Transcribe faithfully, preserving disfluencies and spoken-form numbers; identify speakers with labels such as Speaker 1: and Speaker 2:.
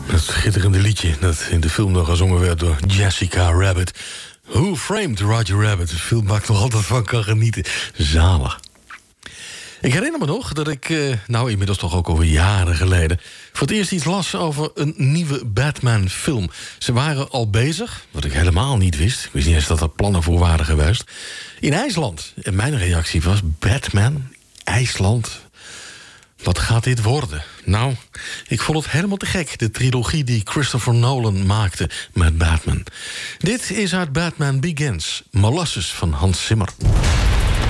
Speaker 1: Het schitterende liedje dat in de film nog gezongen werd door Jessica Rabbit. Who Framed Roger Rabbit? Een film waar ik nog altijd van kan genieten. Zalig. Ik herinner me nog dat ik, uh, nou inmiddels toch ook alweer jaren geleden... voor het eerst iets las over een nieuwe Batman-film. Ze waren al bezig, wat ik helemaal niet wist. Ik wist niet eens dat er plannen voor waren geweest. In IJsland. En mijn reactie was: Batman? IJsland? Wat gaat dit worden? Nou, ik vond het helemaal te gek, de trilogie die Christopher Nolan maakte met Batman. Dit is uit Batman Begins, Molasses van Hans Zimmer.